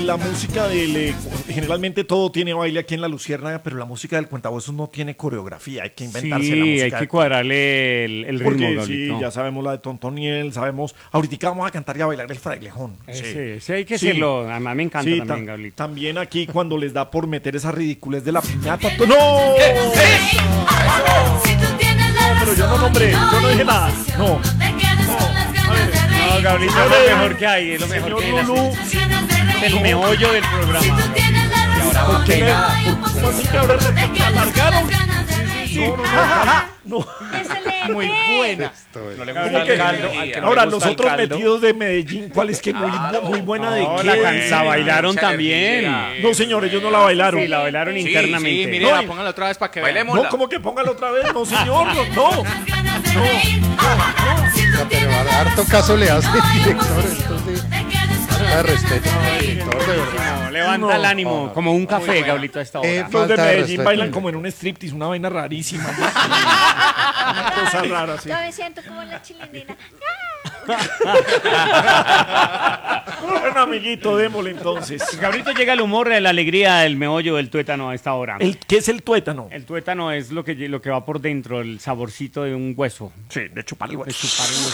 la música generalmente todo tiene baile aquí en La Luciérnaga, pero la música del cuentahuesos no tiene coreografía, hay que inventarse la música. Sí, hay que cuadrarle el ritmo, porque Gablito. sí, ya sabemos la de Tontoniel, sabemos, ahorita vamos a cantar y a bailar el frailejón. Sí, hay que hacerlo, además me encanta también, Gablito. También aquí cuando les da por meter esa ridiculez de la piñata. ¡No! Pero yo no nombré, yo no dije nada. No. No, Gablito es lo mejor que hay, es lo mejor que hay. El meollo del programa. ¿Por qué? ¿Cómo así que ahora se alargaron? No. Muy buena. No le ¿Cómo gusta que? el caldo. Al que no Ahora, le gusta los el otros caldo. metidos de Medellín, ¿cuál es que muy buena de No, qué? la bailaron Mucha también. energía. No, señor, ellos no la bailaron. Sí, la bailaron Sí, internamente. sí, mire, No, póngala otra vez para que Bailemos. No, ¿cómo que póngalo otra vez? No, señor, no. Pero harto caso le hace el director. Entonces, falta de respeto al director, de verdad. No, levanta el ánimo, no. como un café, Gablito, a esta hora. Los de Falta de Medellín respeto. bailan como en un striptease, una vaina rarísima. Una cosa rara, sí. Yo me siento como la chilenina. Bueno, amiguito, démosle entonces. Gablito, llega el humor, la alegría, el meollo del tuétano a esta hora. ¿Qué es el tuétano? El tuétano es lo que va por dentro, el saborcito de un hueso. Sí, de chupar el De hueso. chupar el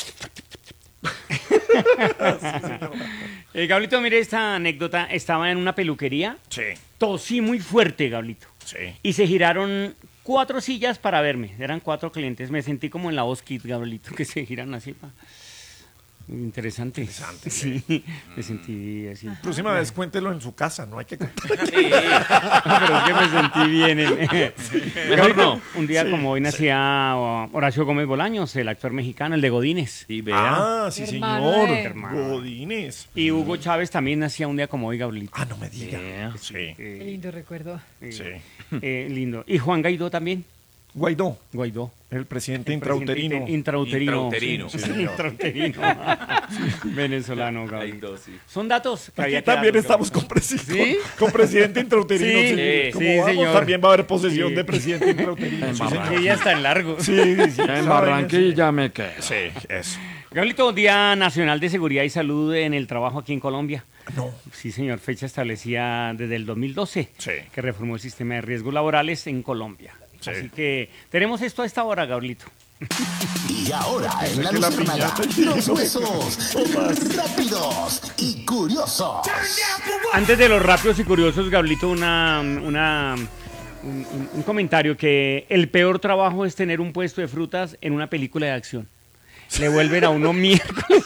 hueso. Gablito, mire esta anécdota. Estaba en una peluquería, Sí, tosí muy fuerte, Gablito. sí. Y se giraron 4 sillas para verme. Eran 4 clientes. Me sentí como en la voz Kid, Gablito, que se giran así. Interesante. Sí, me sentí así. Próxima vez cuéntelo en su casa, no hay que contar. Pero es que me sentí bien. Mejor no. Un día como hoy nacía Horacio Gómez Bolaños, el actor mexicano, el de Godínez. Y vea. Ah, sí, Hermano señor. de- Hermano. Godínez. Y Hugo Chávez también nacía un día como hoy, Gablito. Ah, no me diga. Vea. Sí, Qué lindo recuerdo. sí. Lindo. Y Juan Guaidó también. Guaidó, Guaidó. el presidente El intrauterino. presidente Intrauterino. Intrauterino. Sí, señor. Intrauterino. Venezolano, Ay, Gablito. no, sí. Son datos que Aquí había que también darnos, estamos Gablito. con presidente intrauterino. Sí, Sí, como sí, vamos, señor. también va a haber posesión Sí. de presidente intrauterino. Sí, señor. Que ya está en largo. Sí, sí, En Barranquilla me quedo. Sí, eso. Gablito, Día Nacional de Seguridad y Salud en el Trabajo aquí en Colombia. No. Sí, señor, fecha establecida desde el 2012, Sí. que reformó el sistema de riesgos laborales en Colombia. Sí. Así que tenemos esto a esta hora, Gablito. Y ahora en la que la Luciérnaga, piñata- los huesos rápidos y curiosos. Antes de los rápidos y curiosos, Gablito, un comentario que el peor trabajo es tener un puesto de frutas en una película de acción. Le vuelven a uno miércoles.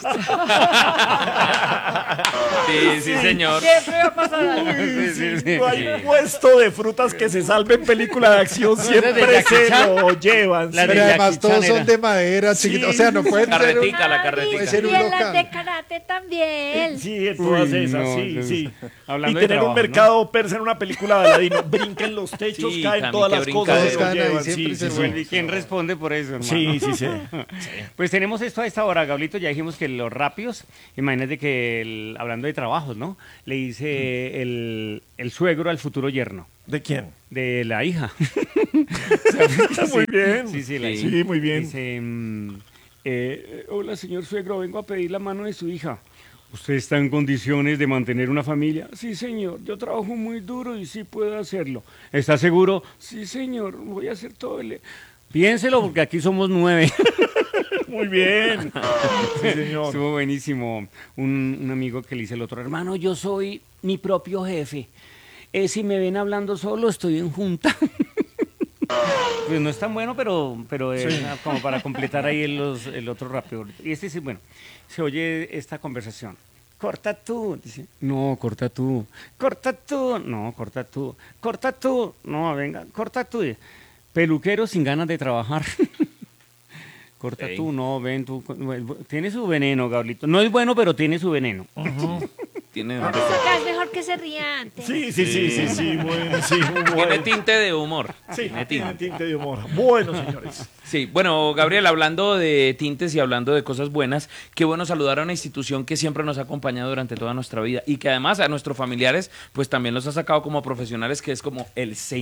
Sí, sí, señor. Siempre va a pasar algo. No hay puesto de frutas que se salve en película de acción, siempre de se Jackie Chan. lo llevan. La sí. de Pero además Jackie todos Chan son era. de madera, chiquito. O sea, no pueden ser un- Carretica, la Puede carretica. ser Y un en las local. de karate también. Sí, en todas Uy, esas, no, sí, no, sí. hablando Y de tener trabajo, un mercado persa en una película de Aladino, brinquen los techos, Sí, caen también todas que las brinca cosas, de- se lo Todos están ahí, llevan, siempre sí, se sí, vuelve. ¿Y quién responde por eso, hermano? sí, sí, sí. Pues tenemos esto a esta hora, Gablito. Ya dijimos que los rápidos, imagínate que hablando de trabajos, ¿no? Le dice el suegro al futuro yerno ¿De quién? de la hija. Muy bien. Sí, sí, la Sí. hija. Sí, muy bien. Dice, hola, señor suegro, vengo a pedir la mano de su hija. ¿Usted está en condiciones de mantener una familia? Sí, señor, yo trabajo muy duro y sí puedo hacerlo. ¿Está seguro? Sí, señor, voy a hacer todo el... Piénselo, porque aquí somos 9. Muy bien. Sí, señor. Estuvo buenísimo. Un amigo que le dice al otro, hermano, yo soy mi propio jefe. Si me ven hablando solo, estoy en junta. Pues no es tan bueno, pero es como para completar ahí el otro rápido. Y este sí, bueno, se oye esta conversación. Corta tú. Dice, no, corta tú. Corta tú. No, corta tú. Corta tú. No, venga, corta tú. Peluquero sin ganas de trabajar. Corta Ey. tú, no, ven tú. Tiene su veneno, Gablito. No es bueno, pero tiene su veneno. Tiene, Acá es mejor que se ría antes. Sí, sí, sí, sí, sí, bueno, sí, muy tiene bueno. tinte de humor. Sí, Tiene tiene tinte. tinte de humor. Bueno, señores. Sí, bueno, Gabriel, hablando de tintes y hablando de cosas buenas, qué bueno saludar a una institución que siempre nos ha acompañado durante toda nuestra vida y que además a nuestros familiares, pues también los ha sacado como profesionales, que es como el SENA.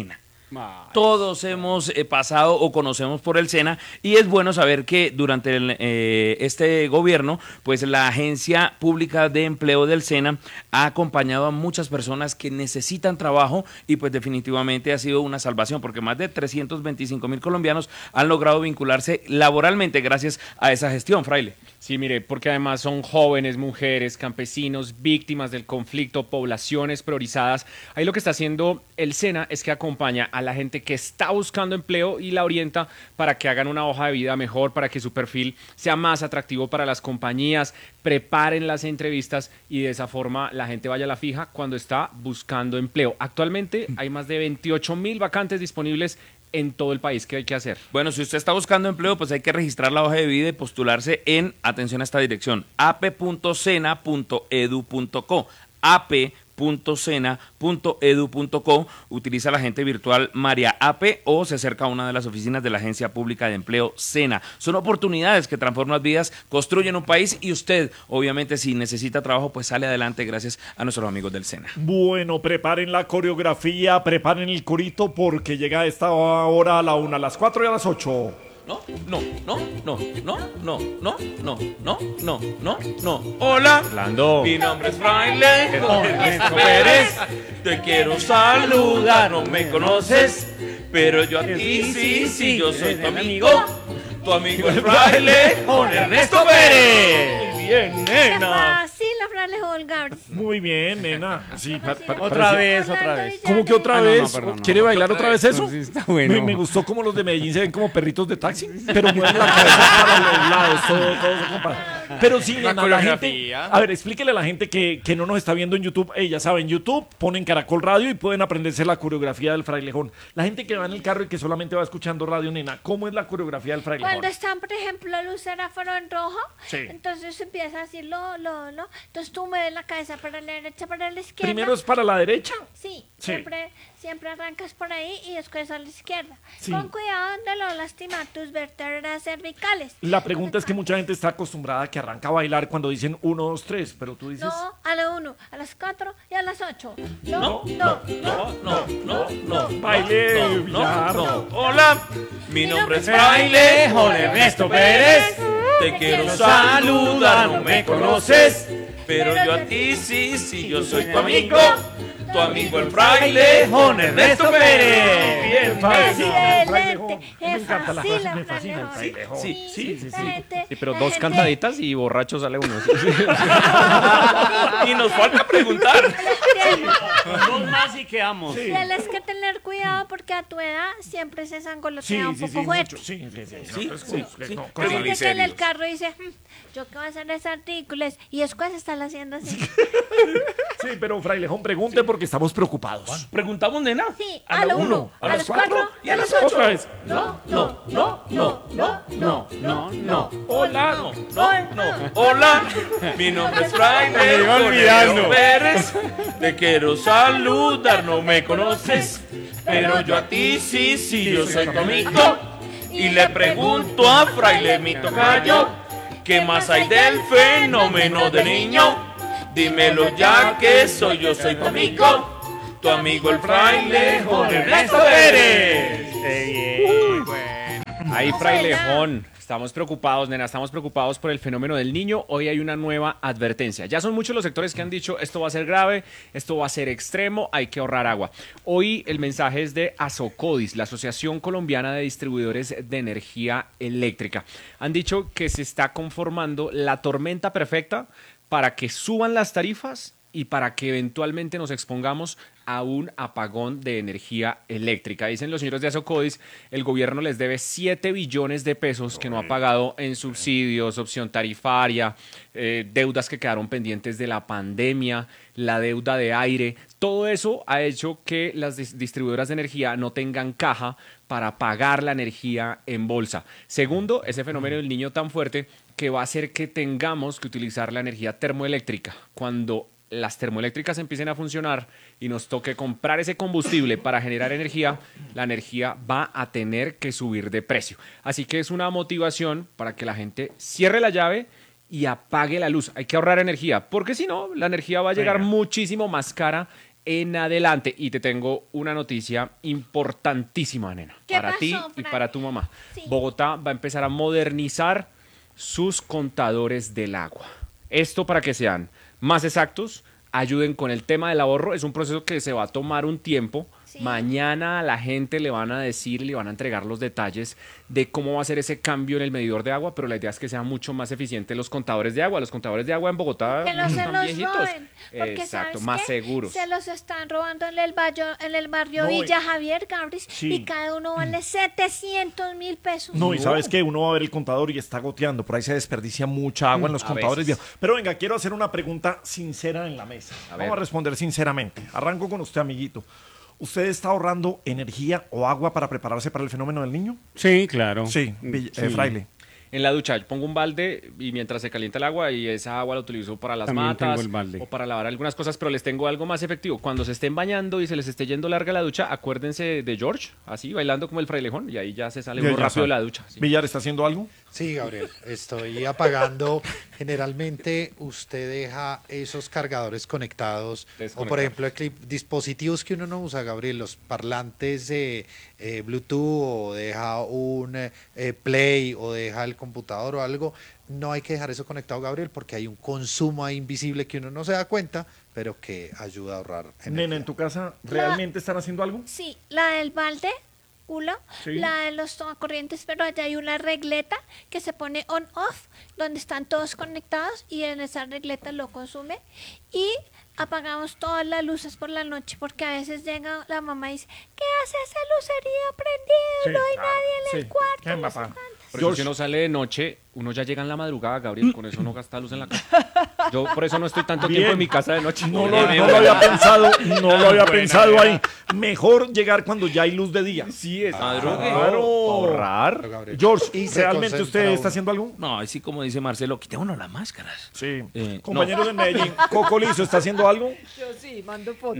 Todos hemos pasado o conocemos por el SENA y es bueno saber que durante este gobierno, pues la Agencia Pública de Empleo del SENA ha acompañado a muchas personas que necesitan trabajo y pues definitivamente ha sido una salvación porque más de 325.000 colombianos han logrado vincularse laboralmente gracias a esa gestión, Fraile. Sí, mire, porque además son jóvenes, mujeres, campesinos, víctimas del conflicto, poblaciones priorizadas. Ahí lo que está haciendo el SENA es que acompaña a la gente que está buscando empleo y la orienta para que hagan una hoja de vida mejor, para que su perfil sea más atractivo para las compañías, preparen las entrevistas y de esa forma la gente vaya a la fija cuando está buscando empleo. Actualmente hay más de 28.000 vacantes disponibles en todo el país. ¿Qué hay que hacer? Bueno, si usted está buscando empleo, pues hay que registrar la hoja de vida y postularse en, atención a esta dirección, ap.sena.edu.co, ap.sena.edu.co, utiliza la agente virtual María AP o se acerca a una de las oficinas de la Agencia Pública de Empleo SENA. Son oportunidades que transforman vidas, construyen un país y usted, obviamente, si necesita trabajo, pues sale adelante gracias a nuestros amigos del SENA. Bueno, preparen la coreografía, preparen el corito porque llega a esta hora a la 1, a las 4 y a las 8. No. Hola. Orlando. Mi nombre es Fraile Ernesto Pérez. Te quiero saludar, no me conoces, pero yo a ti sí, yo soy tu amigo. Tu amigo el Fraile Ernesto Pérez. Bien, nena. Sí, la Fraile Holgar. Muy bien, nena. Sí, Otra vez. ¿Cómo que otra Ah, vez? perdón, no. ¿Quiere bailar otra vez eso? No, sí, está bueno. Me gustó como los de Medellín se ven como perritos de taxi, pero mueven la cabeza para los lados, todo se compara. Pero sí, nena, la gente... A ver, explíquele a la gente que no nos está viendo en YouTube. Ya saben, YouTube, ponen Caracol Radio y pueden aprenderse la coreografía del frailejón. La gente que va en el carro y que solamente va escuchando radio, nena, ¿cómo es la coreografía del frailejón? Cuando están, por ejemplo, el semáforo en rojo, Sí. entonces empieza así, entonces tú mueves la cabeza para la derecha, para la izquierda. Primero es para la derecha. Sí, Sí. siempre arrancas por ahí y después a la izquierda. Sí. Con cuidado de no lastimar tus vértebras cervicales. La pregunta es que mucha gente está acostumbrada a que arranca a bailar cuando dicen 1, 2, 3, pero tú dices... No, a la 1, a las 4 y a las 8. No. Baile, Hola, mi nombre es Fraile Ernesto Pérez. Te quiero saludar, no me conoces, pero yo a ti sí, yo soy tu amigo el Fraile Ernesto Pérez. Bien, fácil. Excelente. Me encanta la frase, me fascina el Fraile. frailejón. Sí. Sí, pero dos cantaditas y borracho sale uno. Y nos falta preguntar. Dos más y quedamos. Tienes que tener cuidado porque a tu edad siempre se sangolotea un poco fuerte. Sí. Sí. Hay gente que en el carro dice, yo qué voy a hacer ese artículos y después están haciendo así. Sí, pero frailejón, pregunte porque estamos preocupados. Preguntamos, nena. Sí, A la 1, a las 4 y a las 8. Otra vez. No. Hola. Hola, mi nombre es Fraile Me iba olvidando. Ernesto Pérez. Te quiero saludar, no me conoces, pero yo a ti sí, yo soy tu amigo. Y le pregunto a Fraile mi tocayo, ¿qué más hay del fenómeno de niño? Dímelo ya que soy tu amigo el Fraile Ernesto Pérez. Ahí, frailejón. Estamos preocupados, nena, estamos preocupados por el fenómeno del niño. Hoy hay una nueva advertencia. Ya son muchos los sectores que han dicho esto va a ser grave, esto va a ser extremo, hay que ahorrar agua. Hoy el mensaje es de Asocodis, la Asociación Colombiana de Distribuidores de Energía Eléctrica. Han dicho que se está conformando la tormenta perfecta para que suban las tarifas y para que eventualmente nos expongamos a un apagón de energía eléctrica. Dicen los señores de Asocodis, el gobierno les debe 7 billones de pesos que no ha pagado en subsidios, opción tarifaria, deudas que quedaron pendientes de la pandemia, la deuda de aire. Todo eso ha hecho que las distribuidoras de energía no tengan caja para pagar la energía en bolsa. Segundo, ese fenómeno del niño tan fuerte que va a hacer que tengamos que utilizar la energía termoeléctrica. Cuando las termoeléctricas empiecen a funcionar y nos toque comprar ese combustible para generar energía, la energía va a tener que subir de precio. Así que es una motivación para que la gente cierre la llave y apague la luz. Hay que ahorrar energía, porque si no, la energía va a llegar muchísimo más cara en adelante. Y te tengo una noticia importantísima, nena, ¿Qué para pasó, ti y Fran? para tu mamá. Sí. Bogotá va a empezar a modernizar sus contadores del agua. Esto para que sean más exactos, ayuden con el tema del ahorro. Es un proceso que se va a tomar un tiempo. Sí. Mañana a la gente le van a decir, le van a entregar los detalles de cómo va a ser ese cambio en el medidor de agua, pero la idea es que sean mucho más eficientes los contadores de agua. Los contadores de agua en Bogotá Que no se están los viejitos. roben. Porque Exacto, ¿sabes más qué? seguros. Se los están robando en el barrio No, Villa Javier, Gabris, Sí. y cada uno vale 700.000 pesos. No, y sabes que uno va a ver el contador y está goteando. Por ahí se desperdicia mucha agua en los contadores viejos. Pero venga, quiero hacer una pregunta sincera en la mesa. Vamos a responder sinceramente. Arranco con usted, amiguito. ¿Usted está ahorrando energía o agua para prepararse para el fenómeno del niño? Sí, claro. Sí, Fraile. En la ducha pongo un balde y mientras se calienta el agua y esa agua la utilizo para las También matas tengo el balde. o para lavar algunas cosas, pero les tengo algo más efectivo. Cuando se estén bañando y se les esté yendo larga la ducha, acuérdense de George, así bailando como el frailejón y ahí ya se sale Ya, muy ya rápido sabe. de la ducha. Sí. ¿Villar está haciendo algo? Sí, Gabriel, estoy apagando. Generalmente usted deja esos cargadores conectados o, por ejemplo, dispositivos que uno no usa, Gabriel, los parlantes Bluetooth o deja un Play o deja el computador o algo. No hay que dejar eso conectado, Gabriel, porque hay un consumo ahí invisible que uno no se da cuenta, pero que ayuda a ahorrar energía. Nena, ¿en tu casa realmente están haciendo algo? Sí, la del balde, Sí. la de los tomacorrientes, pero allá hay una regleta que se pone on-off, donde están todos conectados y en esa regleta lo consume. Y apagamos todas las luces por la noche, porque a veces llega la mamá y dice, ¿qué hace ese lucerío prendido? Sí, No hay claro, nadie en sí. el cuarto. ¿Quién, no sé papá? cuánto". Por eso si uno sale de noche, uno ya llega en la madrugada, Gabriel, con eso no gasta luz en la casa. Yo por eso no estoy tanto Bien. tiempo en mi casa de noche. No lo había pensado, no lo había pensado ahí. Mejor llegar cuando ya hay luz de día. Sí, es Claro. ahorrar. Gabriel. George, Y se ¿realmente concentra usted uno. está haciendo algo? No, así como dice Marcelo, quitémonos las máscaras. Sí. No. Compañero de Medellín, Coco Lizo, ¿está haciendo algo? Yo sí, mando fotos.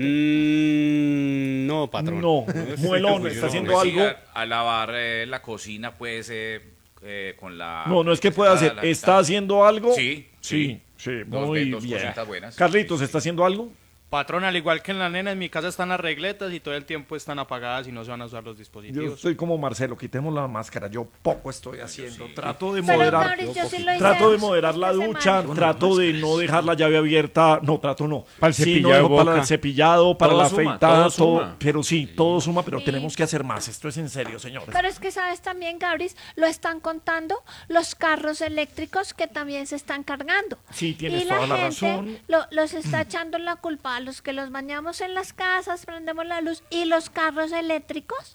No, patrón. No. Muelón, ¿está haciendo Pues sí, algo? a lavar la cocina, pues, con la... No, no es que pueda hacer. ¿Está haciendo algo? Sí, Sí, sí, muy dos bien. cositas buenas. Carlitos, ¿está haciendo algo? Patrón, al igual que en la nena, en mi casa están las regletas y todo el tiempo están apagadas y no se van a usar los Yo dispositivos. estoy como Marcelo, quitemos la máscara. Yo poco estoy haciendo. Trato de Pero, moderar. Gabriel, yo sí lo hice Trato de dos moderar la esta ducha, semana. trato de no dejar la llave abierta. No, trato no. Para el Sí, cepillado no de dejo para boca. el cepillado, para Todo la suma, afeitada, todo suma. Pero sí, todo suma, pero Sí. tenemos que hacer más. Esto es en serio, señores. Pero es que sabes también, Gabris, lo están contando los carros eléctricos que también se están cargando. Sí, tienes y la toda la gente razón. los está echando la culpa a los que los bañamos en las casas, prendemos la luz y los carros eléctricos.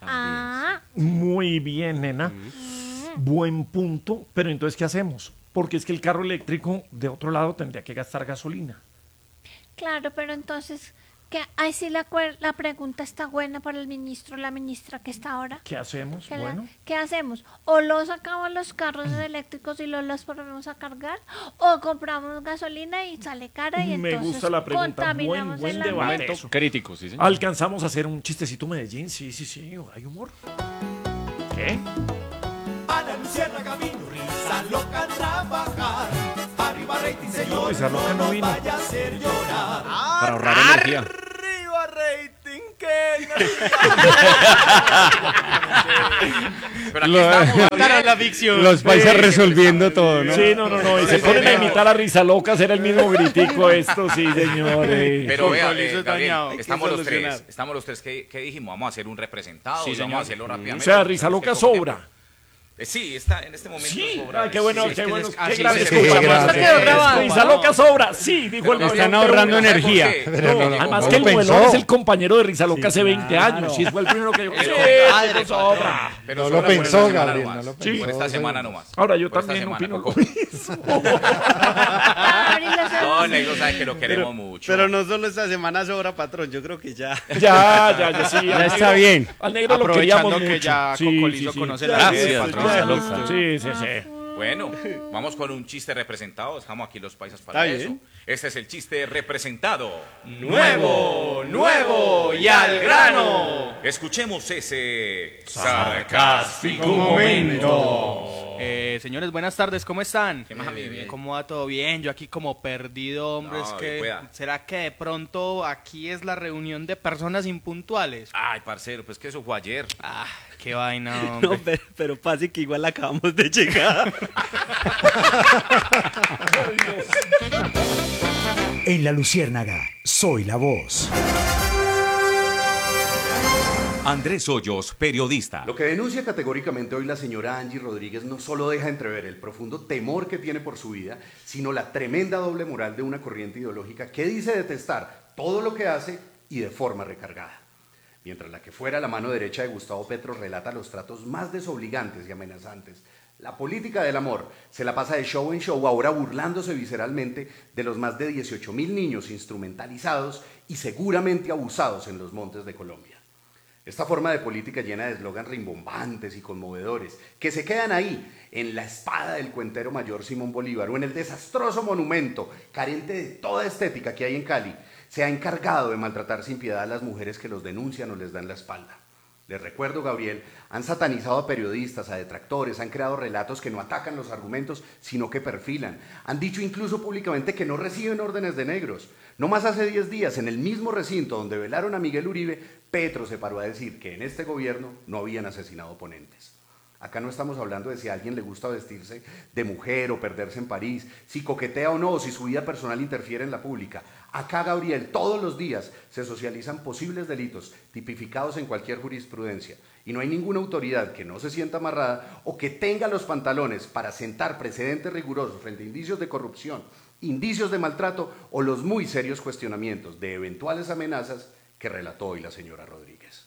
Muy bien, nena. Buen punto. Pero entonces, ¿qué hacemos? Porque es que el carro eléctrico, de otro lado, tendría que gastar gasolina. Claro, pero entonces, que ahí sí la pregunta está buena para el ministro, la ministra que está ahora. ¿Qué hacemos? ¿Qué, Bueno. ¿Qué hacemos? ¿O los sacamos los carros eléctricos y los volvemos a cargar? ¿O compramos gasolina y sale cara y Me entonces gusta la pregunta. contaminamos Buen el debate. ambiente? Eso. Críticos, sí, señor. Alcanzamos a hacer un chistecito Medellín. Sí, sí, sí. Hay humor. ¿Qué? Ana Luciérnaga vino, risa loca a trabajar. Arriba rating, señor, Esa loca no vino. vaya a hacer llorar. Para ahorrar energía. Arriba rating, que Pero aquí estamos, Gabriel. la ficción. Los paisas resolviendo todo, ¿no? Sí, no. Y se ponen a imitar a Risa Loca, hacer el mismo gritico esto, sí, señores. Pero vea, Coco Lizo Gabriel, dañado. Hay que estamos los solucionar. tres. Estamos los tres que dijimos, vamos a hacer un representado, Sí, y vamos señor. a hacerlo O rápidamente. sea, Risa porque Loca tenemos poco sobra. tiempo. Sí, está en este momento Sí, sobra. qué bueno, Sí, qué es que bueno, les- qué así gran se escucha. escucha. gracias. Quedó grabado. Risa Loca sobra, sí, dijo el Pero muelón. están ahorrando Pero bueno, energía. Pero no, además ¿cómo que el lo muelón pensó? es el compañero de Risa Loca hace 20 años. Sí, fue el primero que dijo, sí, pero sobra. Pero No sobra lo por pensó, esta semana Gabriel, nomás. no lo Por pensó, esta sí. semana nomás. Ahora yo Por esta también semana, opino lo Coco. mismo. Gabriel, o sea, No, Negro sabe que lo queremos mucho. Pero no solo esta semana sobra, patrón. Yo creo que ya. Ya, sí. Ya al está negro- bien. Al negro lo queríamos Aprovechando mucho. que ya Sí, Coco sí, Lizo sí. conoce Ya, la sí, ley, sí, patrón. sí, Saludos. Sí, sí, sí. Bueno, vamos con un chiste representado. Dejamos aquí los paisas para Está eso. bien. Este es el chiste representado. Nuevo y al grano. Escuchemos ese Sarcástico momento. Señores, buenas tardes, ¿cómo están? ¿Qué más, bien? ¿Cómo va todo bien? Yo aquí como perdido, hombre, No, es que... cuida. ¿Será que de pronto aquí es la reunión de personas impuntuales? Ay, parcero, pues que eso fue ayer. Ah, qué vaina, hombre. No, pero pase que igual acabamos de llegar. En La Luciérnaga, soy la voz. Andrés Hoyos, periodista. Lo que denuncia categóricamente hoy la señora Angie Rodríguez no solo deja entrever el profundo temor que tiene por su vida, sino la tremenda doble moral de una corriente ideológica que dice detestar todo lo que hace y de forma recargada. Mientras la que fuera la mano derecha de Gustavo Petro relata los tratos más desobligantes y amenazantes, la política del amor se la pasa de show en show, ahora burlándose visceralmente de los más de 18,000 niños instrumentalizados y seguramente abusados en los montes de Colombia. Esta forma de política llena de eslogan rimbombantes y conmovedores, que se quedan ahí, en la espada del cuentero mayor Simón Bolívar o en el desastroso monumento, carente de toda estética que hay en Cali, se ha encargado de maltratar sin piedad a las mujeres que los denuncian o les dan la espalda. Les recuerdo, Gabriel, han satanizado a periodistas, a detractores, han creado relatos que no atacan los argumentos, sino que perfilan. Han dicho incluso públicamente que no reciben órdenes de negros. No más hace 10 días, en el mismo recinto donde velaron a Miguel Uribe, Petro se paró a decir que en este gobierno no habían asesinado oponentes. Acá no estamos hablando de si a alguien le gusta vestirse de mujer o perderse en París, si coquetea o no, o si su vida personal interfiere en la pública. Acá, Gabriel, todos los días se socializan posibles delitos tipificados en cualquier jurisprudencia y no hay ninguna autoridad que no se sienta amarrada o que tenga los pantalones para sentar precedentes rigurosos frente a indicios de corrupción, indicios de maltrato o los muy serios cuestionamientos de eventuales amenazas que relató hoy la señora Rodríguez.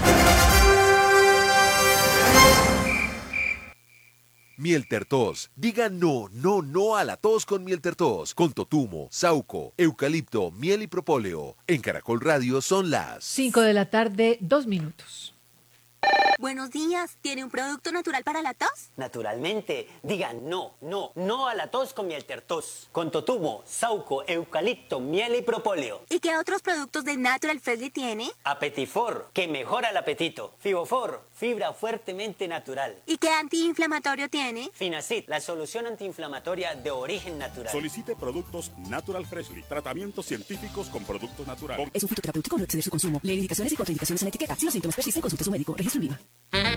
Mieltertos. Diga no, no, no a la tos con Mieltertos. Con totumo, sauco, eucalipto, miel y propóleo. En Caracol Radio son las 5 de la tarde, 2 minutos. Buenos días, ¿tiene un producto natural para la tos? Naturalmente, digan no, no, no a la tos con Mieltertos. Con totumo, sauco, eucalipto, miel y propóleo. ¿Y qué otros productos de Natural Freshly tiene? Apetifor, que mejora el apetito. Fibofor, fibra fuertemente natural. ¿Y qué antiinflamatorio tiene? Finacid, la solución antiinflamatoria de origen natural. Solicite productos Natural Freshly, tratamientos científicos con productos naturales. Es un fitoterapéutico, no exceder su consumo. Lee indicaciones y contraindicaciones en la etiqueta. Si los síntomas persisten, consulte a su médico. Registro en